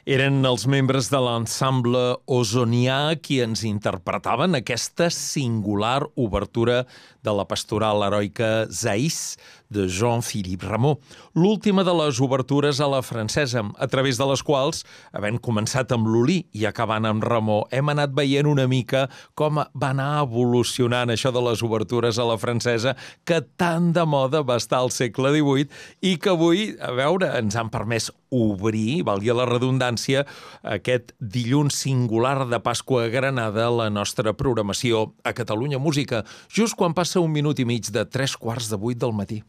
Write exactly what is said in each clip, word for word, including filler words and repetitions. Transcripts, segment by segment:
Eren els membres de l'ensemble Ozonià qui ens interpretaven aquesta singular obertura de la pastoral heroica Zaïs de Jean-Philippe Rameau, l'última de les obertures a la francesa, a través de les quals, havent començat amb Lully i acabant amb Rameau, hem anat veient una mica com va anar evolucionant això de les obertures a la francesa, que tan de moda va estar al segle divuit i que avui, a veure, ens han permès obrir, valgui la redundància, aquest dilluns singular de Pasqua a Granada, la nostra programació a Catalunya Música, just quan passa un minut i mig de tres quarts de vuit del matí.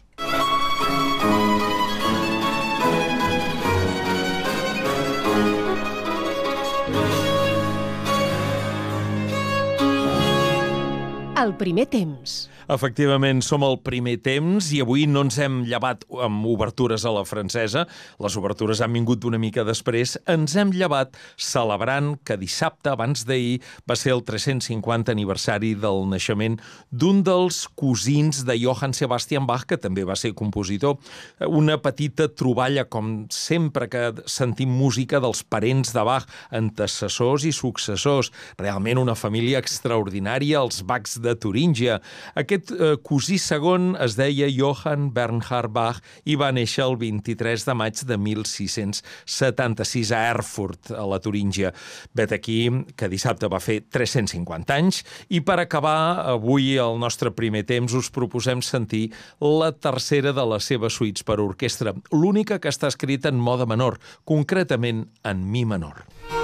El primer temps. Efectivament, som al primer temps i avui no ens hem llevat amb obertures a la francesa, les obertures han vingut una mica després, ens hem llevat celebrant que dissabte, abans d'ahir, va ser el tres-cents cinquanta aniversari del naixement d'un dels cosins de Johann Sebastian Bach, que també va ser compositor. Una petita troballa, com sempre que sentim música dels parents de Bach, antecessors i successors. Realment una família extraordinària, els Bachs de Turíngia. Aquest eh, cosí segon es deia Johann Bernhard Bach i va néixer el vint-i-tres de maig de mil sis-cents setanta-sis a Erfurt, a la Turíngia. Vet aquí que dissabte va fer tres-cents cinquanta anys i per acabar avui el nostre primer temps us proposem sentir la tercera de les seves suites per orquestra, l'única que està escrita en moda menor, concretament en mi menor.